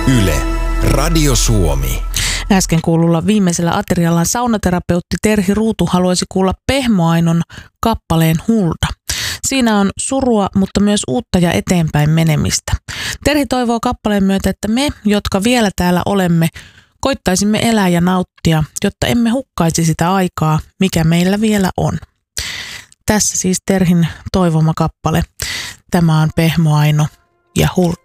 Yle, Radio Suomi. Äsken kuululla viimeisellä ateriallaan saunaterapeutti Terhi Ruutu haluaisi kuulla Pehmo Ainon kappaleen Hulda. Siinä on surua, mutta myös uutta ja eteenpäin menemistä. Terhi toivoo kappaleen myötä, että me, jotka vielä täällä olemme, koittaisimme elää ja nauttia, jotta emme hukkaisi sitä aikaa, mikä meillä vielä on. Tässä siis Terhin toivoma kappale. Tämä on Pehmo Aino ja Hulda.